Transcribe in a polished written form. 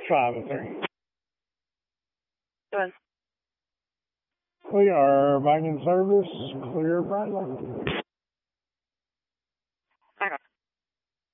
5-3. Doing. We are back in service. Clear brightly.